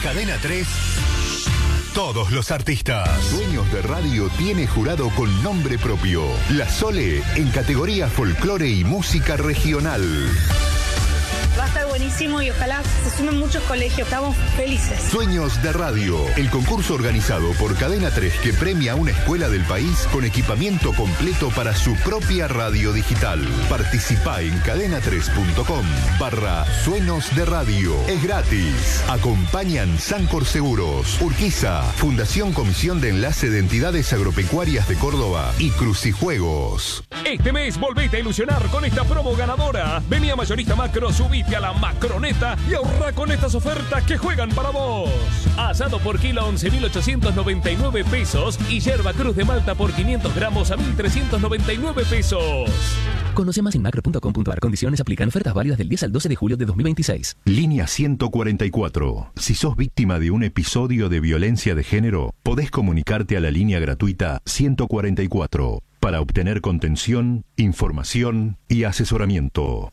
Cadena 3. Todos los artistas. Dueños de Radio tiene jurado con nombre propio. La Sole en categoría folclore y música regional. Va a estar buenísimo y ojalá se sumen muchos colegios. Estamos felices. Sueños de Radio, el concurso organizado por Cadena 3 que premia a una escuela del país con equipamiento completo para su propia radio digital. Participa en cadena3.com/Sueños de Radio. Es gratis. Acompañan Sancor Seguros, Urquiza, Fundación Comisión de Enlace de Entidades Agropecuarias de Córdoba y Crucijuegos. Este mes volvete a ilusionar con esta promo ganadora. Vení a Mayorista Macro, subite a la Macroneta y ahorra con estas ofertas que juegan para vos. Asado por kilo a 11.899 pesos y yerba Cruz de Malta por 500 gramos a 1.399 pesos. Conoce más en macro.com.ar. Condiciones aplican. Ofertas válidas del 10 al 12 de julio de 2026. Línea 144. Si sos víctima de un episodio de violencia de género, podés comunicarte a la línea gratuita 144 para obtener contención, información y asesoramiento.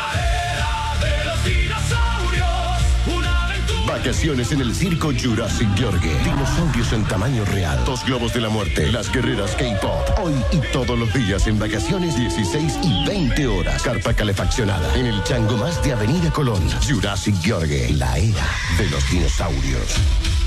Vacaciones en el circo Jurassic Yorgue. Dinosaurios en tamaño real. 2 globos de la muerte. Las guerreras K-pop. Hoy y todos los días en vacaciones 16 y 20 horas. Carpa calefaccionada. En el Chango Más de Avenida Colón. Jurassic Yorgue. La era de los dinosaurios.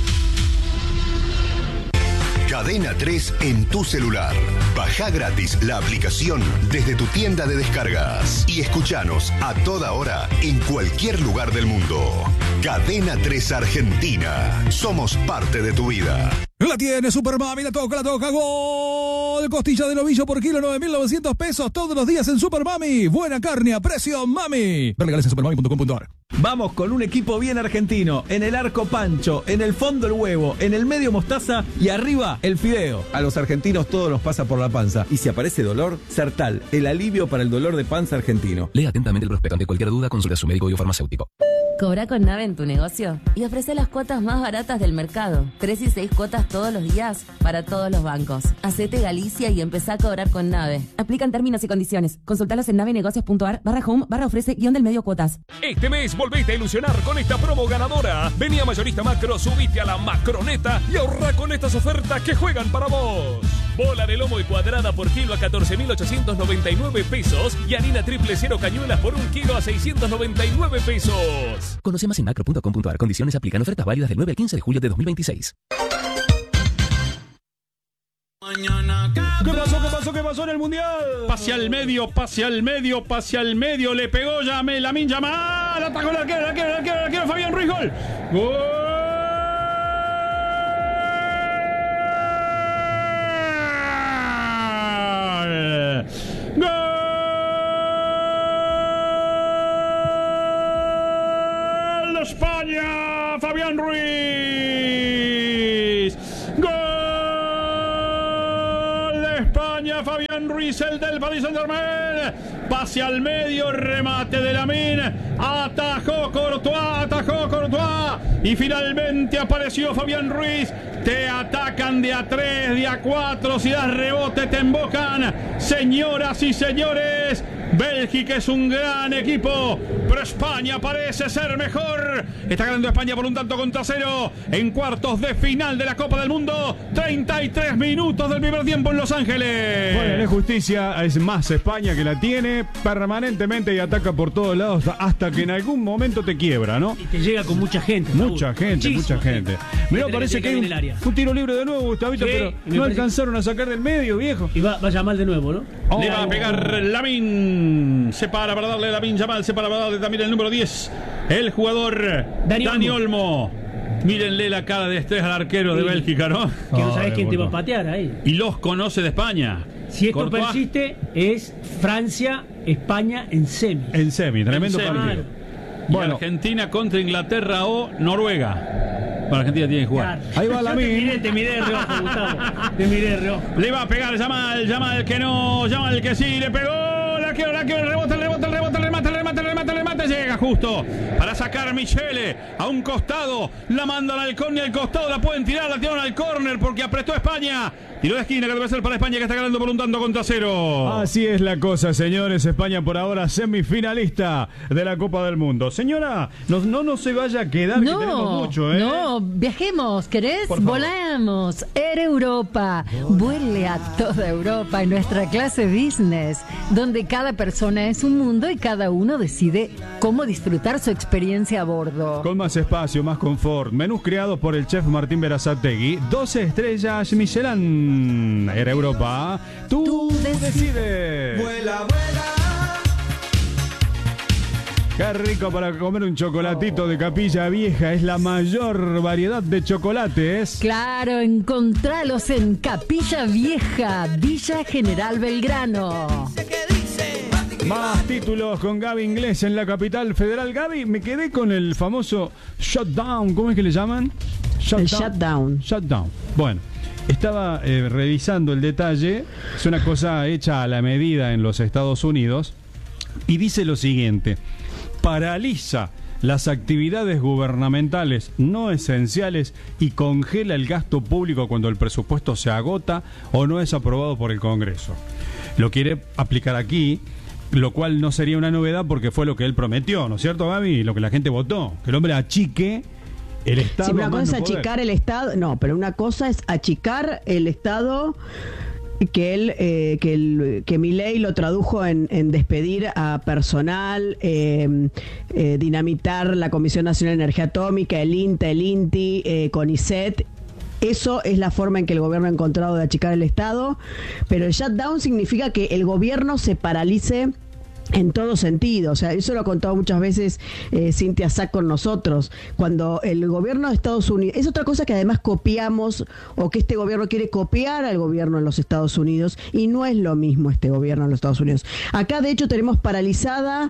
Cadena 3 en tu celular. Baja gratis la aplicación desde tu tienda de descargas y escuchanos a toda hora en cualquier lugar del mundo. Cadena 3 Argentina. Somos parte de tu vida. La tiene Super Mami, la toca, gol. Costilla de novillo por kilo, 9.900 pesos todos los días en Super Mami. Buena carne a precio Mami. Ver legales en supermami.com.ar. Vamos con un equipo bien argentino. En el arco Pancho, en el fondo el huevo, en el medio mostaza y arriba el fideo. A los argentinos todo nos pasa por la panza. Y si aparece dolor, Sertal, el alivio para el dolor de panza argentino. Lea atentamente el prospecto. Ante cualquier duda, consulta a su médico y o farmacéutico. Cobra con Nave en tu negocio y ofrece las cuotas más baratas del mercado. 3 y 6 cuotas todos los días para todos los bancos. Hacete Galicia y empezá a cobrar con Nave. Aplican términos y condiciones. Consultalos en navenegocios.ar/home/ofrece-del-medio cuotas. Este mes volvete a ilusionar con esta promo ganadora. Vení a Mayorista Macro, subite a la Macroneta y ahorra con estas ofertas que juegan para vos. Bola de lomo y cuadrada por kilo a 14.899 pesos y harina triple cero cañuelas por 1 kilo a 699 pesos. Conoce más en macro.com.ar. Condiciones aplican. Ofertas válidas del 9 al 15 de julio de 2026. ¿Qué pasó en el Mundial? Pase al medio, le pegó Lamine Yamal, atacó el arquero, Fabián Ruiz, gol. ¡Gol de España! Fabián Ruiz. España, Fabián Ruiz, el del Paris Saint-Germain. Pase al medio, remate de Lamine. Atajó Courtois. Y finalmente apareció Fabián Ruiz. Te atacan de a 3, de a 4. Si das rebote, te embocan. Señoras y señores, Bélgica es un gran equipo, pero España parece ser mejor. Está ganando España por 1-0 en cuartos de final de la Copa del Mundo. 33 minutos del primer tiempo en Los Ángeles. Bueno, es justicia, es más España que la tiene permanentemente y ataca por todos lados hasta que en algún momento te quiebra, ¿no? Y te llega con mucha gente. Mucha gente. Mirá, parece que hay un tiro libre de nuevo, Gustavito, sí, pero no alcanzaron a sacar del medio, viejo. Y va a llamar de nuevo, ¿no? Le va a pegar Lamine. Se para darle Lamine Yamal, se para darle también el número 10, el jugador Dani Olmo. Mírenle la cara de estrés al arquero de Bélgica, ¿no? Que no sabes quién te va a patear ahí. Y los conoce de España. Si esto persiste, es Francia, España en semi. En semi, tremendo partido. Bueno, Argentina contra Inglaterra o Noruega. Bueno, Argentina tiene que jugar. Claro. Ahí va Lamine. Te miré de reojo, Gustavo. Te miré de reojo. Le va a pegar Yamal que no, Yamal que sí, le pegó. El rebote, llega justo para sacar Michele a un costado. La mandan al córner y al costado la pueden tirar. La tiraron al córner porque apretó España. Tiro de esquina que debe ser para España, que está ganando por un tanto contra 0. Así es la cosa, señores. España por ahora semifinalista de la Copa del Mundo. Señora, no se vaya a quedar, que tenemos mucho, ¿eh? No, viajemos, ¿querés? Volamos. Air Europa. Vuele a toda Europa en nuestra clase business, donde cada persona es un mundo y cada uno decide cómo disfrutar su experiencia a bordo. Con más espacio, más confort. Menús creados por el chef Martín Berazategui. 12 estrellas Michelin. Era Europa. Tú decides. Vuela, vuela. Qué rico para comer un chocolatito de Capilla Vieja. Es la mayor variedad de chocolates. Claro, encontralos en Capilla Vieja, Villa General Belgrano. Más títulos con Gaby Inglés en la capital federal. Gaby, me quedé con el famoso shutdown. ¿Cómo es que le llaman? Shutdown. Shutdown. Bueno, estaba revisando el detalle. Es una cosa hecha a la medida en los Estados Unidos. Y dice lo siguiente: paraliza las actividades gubernamentales no esenciales y congela el gasto público cuando el presupuesto se agota o no es aprobado por el Congreso. Lo quiere aplicar aquí, lo cual no sería una novedad porque fue lo que él prometió, ¿no es cierto, Gaby? Lo que la gente votó, que el hombre achique el Estado. Sí, una cosa es achicar el Estado, no, pero una cosa es achicar el Estado, que Milei lo tradujo en despedir a personal, dinamitar la Comisión Nacional de Energía Atómica, el INTA, el INTI, CONICET. Eso es la forma en que el gobierno ha encontrado de achicar el Estado, pero el shutdown significa que el gobierno se paralice en todo sentido. O sea, eso lo ha contado muchas veces Cintia Sack con nosotros. Cuando el gobierno de Estados Unidos, es otra cosa que además copiamos, o que este gobierno quiere copiar al gobierno de los Estados Unidos, y no es lo mismo este gobierno de los Estados Unidos. Acá de hecho tenemos paralizada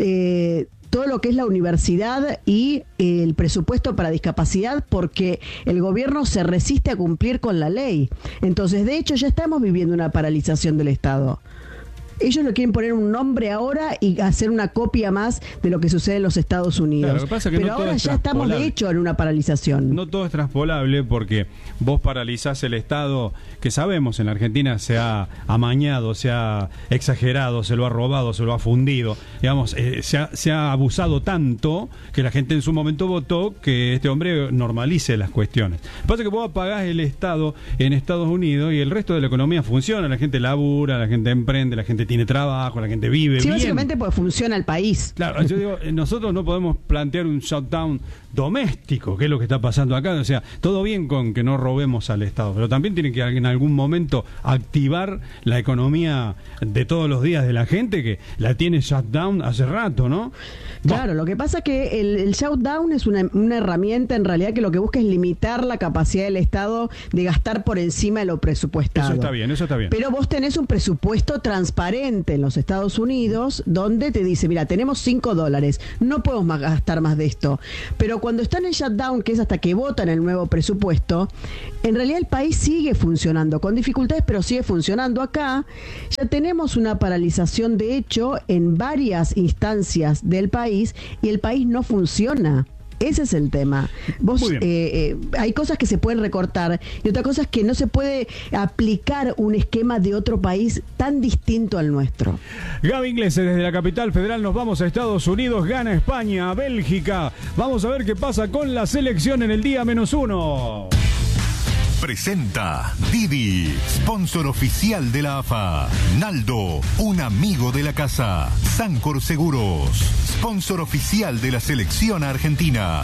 todo lo que es la universidad y el presupuesto para discapacidad, porque el gobierno se resiste a cumplir con la ley. Entonces, de hecho, ya estamos viviendo una paralización del Estado. Ellos le quieren poner un nombre ahora y hacer una copia más de lo que sucede en los Estados Unidos. Claro, lo que pasa es que pero no todo ahora es ya estamos de hecho en una paralización. No todo es transpolable porque vos paralizás el Estado, que sabemos en la Argentina se ha amañado, se ha exagerado, se lo ha robado, se lo ha fundido. Digamos, se ha abusado tanto que la gente en su momento votó que este hombre normalice las cuestiones. Lo que pasa es que vos apagás el Estado en Estados Unidos y el resto de la economía funciona. La gente labura, la gente emprende, la gente tiene trabajo, la gente vive bien. Básicamente pues funciona el país. Claro, yo digo, nosotros no podemos plantear un shutdown doméstico, que es lo que está pasando acá. O sea, todo bien con que no robemos al Estado, pero también tiene que en algún momento activar la economía de todos los días de la gente, que la tiene shutdown hace rato, ¿no? Claro, lo que pasa es que el shutdown es una herramienta en realidad que lo que busca es limitar la capacidad del Estado de gastar por encima de lo presupuestado. Eso está bien, eso está bien. Pero vos tenés un presupuesto transparente en los Estados Unidos donde te dice, mira, tenemos $5, no podemos gastar más de esto. Pero cuando está en el shutdown, que es hasta que votan el nuevo presupuesto, en realidad el país sigue funcionando, con dificultades, pero sigue funcionando. Acá ya tenemos una paralización de hecho en varias instancias del país y el país no funciona. Ese es el tema. Vos hay cosas que se pueden recortar y otra cosa es que no se puede aplicar un esquema de otro país tan distinto al nuestro. Gaby Inglés, desde la capital federal nos vamos a Estados Unidos, gana España, Bélgica. Vamos a ver qué pasa con la selección en el día -1. Presenta Didi, sponsor oficial de la AFA. Naldo, un amigo de la casa. Sancor Seguros, sponsor oficial de la selección argentina.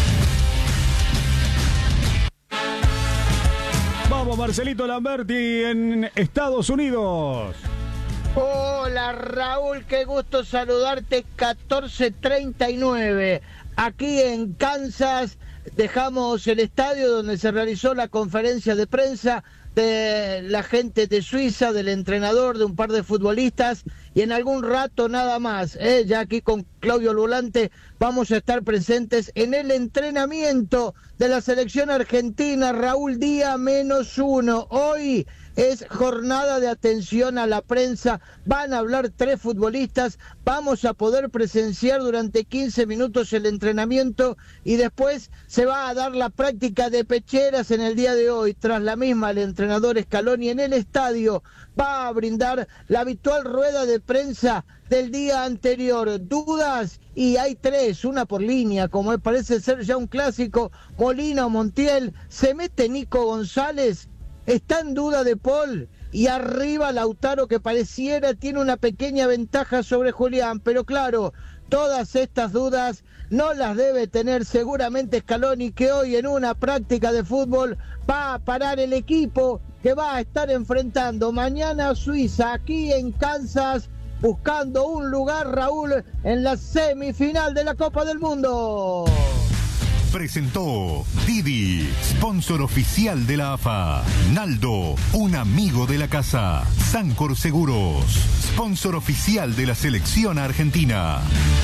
Vamos, Marcelito Lamberti en Estados Unidos. Hola Raúl, qué gusto saludarte. 14:39 aquí en Kansas. Dejamos el estadio donde se realizó la conferencia de prensa de la gente de Suiza, del entrenador, de un par de futbolistas, y en algún rato nada más, ya aquí con Claudio Volante vamos a estar presentes en el entrenamiento de la selección argentina. Raúl, día -1. Hoy es jornada de atención a la prensa, van a hablar 3 futbolistas, vamos a poder presenciar durante 15 minutos el entrenamiento y después se va a dar la práctica de pecheras en el día de hoy. Tras la misma, el entrenador Scaloni en el estadio va a brindar la habitual rueda de prensa del día anterior. Dudas, y hay 3, una por línea, como parece ser ya un clásico. Molina o Montiel, se mete Nico González, está en duda De Paul, y arriba Lautaro, que pareciera tiene una pequeña ventaja sobre Julián, pero claro, todas estas dudas no las debe tener seguramente Scaloni, que hoy en una práctica de fútbol va a parar el equipo que va a estar enfrentando mañana a Suiza, aquí en Kansas, buscando un lugar, Raúl, en la semifinal de la Copa del Mundo. Presentó Didi, sponsor oficial de la AFA. Naldo, un amigo de la casa. Sancor Seguros, sponsor oficial de la selección argentina.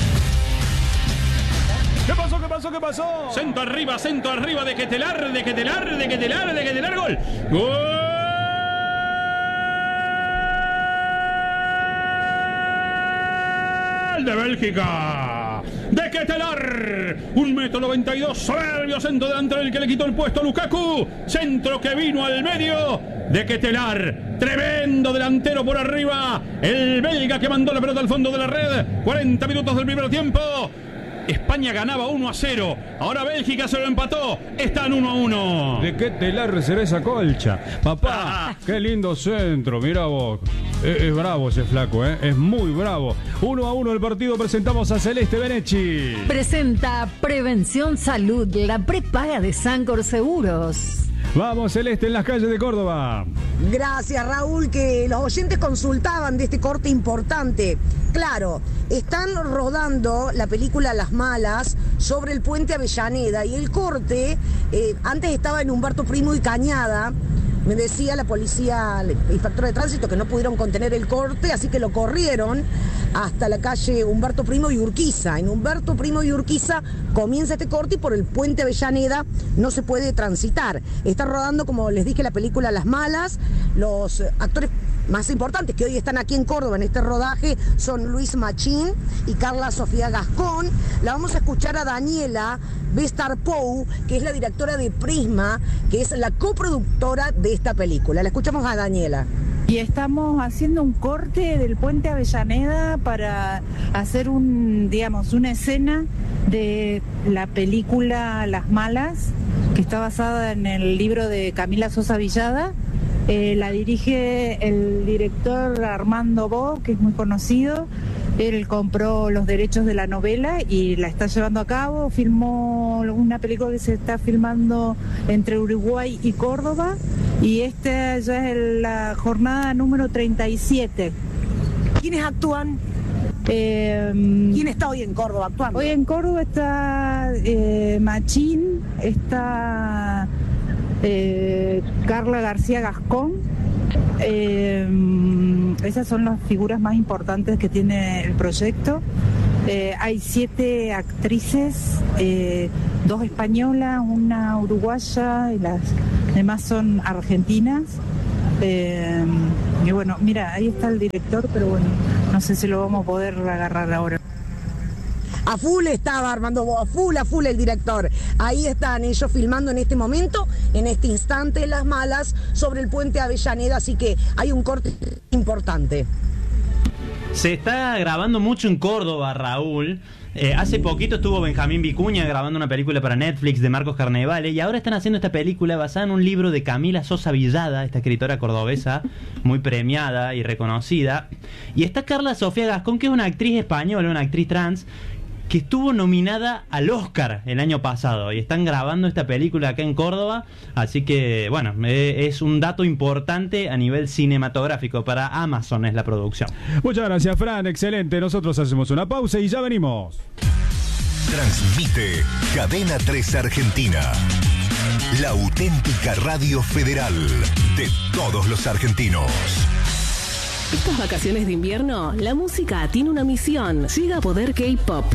¿Qué pasó? ¿Qué pasó? ¿Qué pasó? Centro arriba, de Ketelar, gol. ¡Gol! De Bélgica, de Ketelar, 1,92 m, soberbio centro delantero, el que le quitó el puesto a Lukaku, centro que vino al medio de Ketelar, tremendo delantero por arriba, el belga que mandó la pelota al fondo de la red. 40 minutos del primer tiempo, España ganaba 1-0, ahora Bélgica se lo empató, están 1-1. ¿De qué telar será esa colcha? Papá, qué lindo centro, mira vos. Es bravo ese flaco, es muy bravo. 1-1 el partido, presentamos a Celeste Benechi. Presenta Prevención Salud, la prepaga de Sancor Seguros. Vamos, Celeste, en las calles de Córdoba. Gracias, Raúl, que los oyentes consultaban de este corte importante. Claro, están rodando la película Las Malas sobre el puente Avellaneda y el corte, antes estaba en Humberto Primo y Cañada. Me decía la policía, el inspector de tránsito, que no pudieron contener el corte, así que lo corrieron hasta la calle Humberto Primo y Urquiza. En Humberto Primo y Urquiza comienza este corte y por el puente Avellaneda no se puede transitar. Está rodando, como les dije, la película Las Malas. Los actores más importantes que hoy están aquí en Córdoba en este rodaje son Luis Machín y Carla Sofía Gascón. La vamos a escuchar a Daniela Bestar-Pou, que es la directora de Prisma, que es la coproductora de esta película. La escuchamos a Daniela. Y estamos haciendo un corte del puente Avellaneda para hacer una escena de la película Las Malas, que está basada en el libro de Camila Sosa Villada. La dirige el director Armando Bo, que es muy conocido. Él compró los derechos de la novela y la está llevando a cabo. Filmó una película que se está filmando entre Uruguay y Córdoba. Y esta ya es la jornada número 37. ¿Quiénes actúan? ¿Quién está hoy en Córdoba actuando? Hoy en Córdoba está Machín, está Carla García Gascón. Esas son las figuras más importantes que tiene el proyecto. Hay 7 actrices, 2 españolas, una uruguaya y las demás son argentinas. Y bueno, mira, ahí está el director, pero bueno, no sé si lo vamos a poder agarrar ahora. A full estaba Armando Bo, a full el director. Ahí están ellos filmando en este momento, en este instante, Las Malas sobre el puente Avellaneda, así que hay un corte importante. Se está grabando mucho en Córdoba, Raúl. Hace poquito estuvo Benjamín Vicuña grabando una película para Netflix de Marcos Carnevale y ahora están haciendo esta película basada en un libro de Camila Sosa Villada, esta escritora cordobesa muy premiada y reconocida. Y está Carla Sofía Gascón, que es una actriz española, una actriz trans, que estuvo nominada al Oscar el año pasado y están grabando esta película acá en Córdoba, así que bueno, es un dato importante a nivel cinematográfico. Para Amazon es la producción. Muchas gracias, Fran, excelente. Nosotros hacemos una pausa y ya venimos. Transmite Cadena 3 Argentina, la auténtica radio federal de todos los argentinos. Estas vacaciones de invierno, la música tiene una misión. Llega a Poder K-Pop.